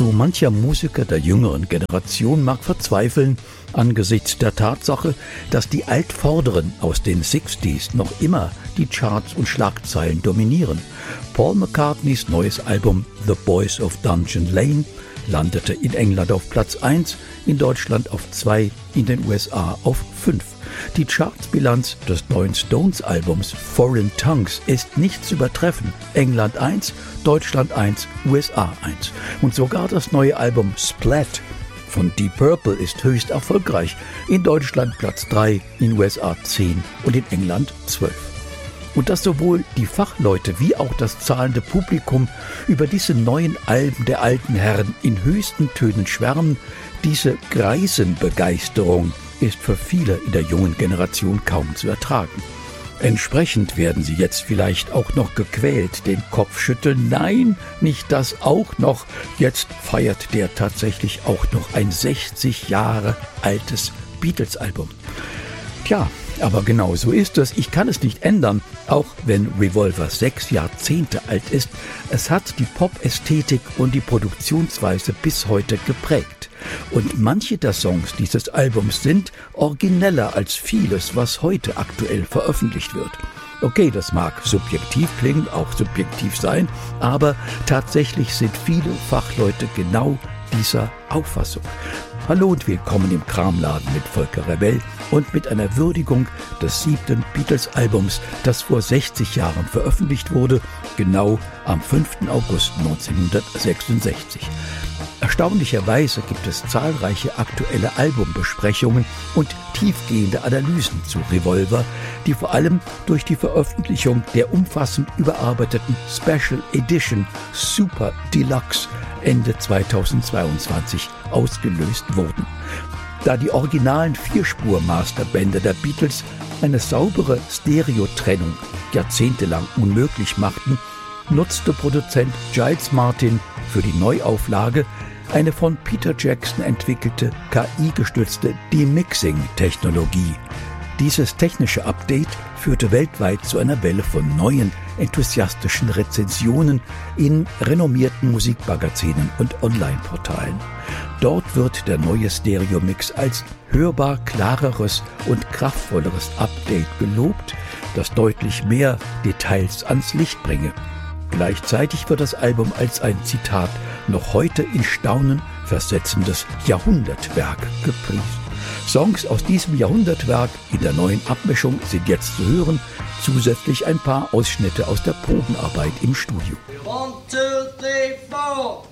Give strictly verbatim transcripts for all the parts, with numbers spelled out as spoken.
So mancher Musiker der jüngeren Generation mag verzweifeln angesichts der Tatsache, dass die Altvorderen aus den sechziger noch immer die Charts und Schlagzeilen dominieren. Paul McCartneys neues Album The Boys of Dungeon Lane landete in England auf Platz eins, in Deutschland auf zwei, in den U S A auf fünf. Die Chartsbilanz des neuen Stones-Albums Foreign Tongues ist nicht zu übertreffen. England eins, Deutschland eins, U S A eins. Und sogar das neue Album Splat von Deep Purple ist höchst erfolgreich. In Deutschland Platz drei, in U S A zehn und in England zwölf. Und dass sowohl die Fachleute wie auch das zahlende Publikum über diese neuen Alben der alten Herren in höchsten Tönen schwärmen, diese Greisenbegeisterung ist für viele in der jungen Generation kaum zu ertragen. Entsprechend werden sie jetzt vielleicht auch noch gequält, den Kopf schütteln. Nein, nicht das auch noch. Jetzt feiert der tatsächlich auch noch ein sechzig Jahre altes Beatles-Album. Tja, aber genau so ist es. Ich kann es nicht ändern, auch wenn Revolver sechs Jahrzehnte alt ist. Es hat die Pop-Ästhetik und die Produktionsweise bis heute geprägt. Und manche der Songs dieses Albums sind origineller als vieles, was heute aktuell veröffentlicht wird. Okay, das mag subjektiv klingen, auch subjektiv sein, aber tatsächlich sind viele Fachleute genau dieser Auffassung. Hallo und willkommen im Kramladen mit Volker Rebell und mit einer Würdigung des siebten Beatles-Albums, das vor sechzig Jahren veröffentlicht wurde, genau am fünften August neunzehnhundertsechsundsechzig. Erstaunlicherweise gibt es zahlreiche aktuelle Albumbesprechungen und tiefgehende Analysen zu Revolver, die vor allem durch die Veröffentlichung der umfassend überarbeiteten Special Edition Super Deluxe Ende zweitausendzweiundzwanzig ausgelöst wurden. Da die originalen Vierspur-Masterbänder der Beatles eine saubere Stereotrennung jahrzehntelang unmöglich machten, nutzte Produzent Giles Martin für die Neuauflage eine von Peter Jackson entwickelte K I-gestützte Demixing-Technologie. Dieses technische Update führte weltweit zu einer Welle von neuen, enthusiastischen Rezensionen in renommierten Musikmagazinen und Online-Portalen. Dort wird der neue Stereo-Mix als hörbar klareres und kraftvolleres Update gelobt, das deutlich mehr Details ans Licht bringe. Gleichzeitig wird das Album als ein, Zitat, noch heute in Staunen versetzendes Jahrhundertwerk gepriesen. Songs aus diesem Jahrhundertwerk in der neuen Abmischung sind jetzt zu hören, zusätzlich ein paar Ausschnitte aus der Probenarbeit im Studio. One, two, three, four.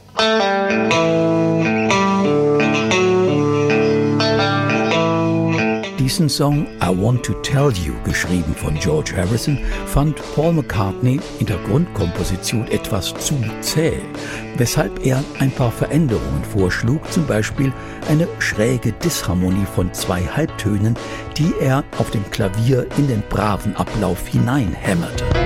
Diesen Song I Want to Tell You, geschrieben von George Harrison, fand Paul McCartney in der Grundkomposition etwas zu zäh, weshalb er ein paar Veränderungen vorschlug, zum Beispiel eine schräge Disharmonie von zwei Halbtönen, die er auf dem Klavier in den braven Ablauf hineinhämmerte.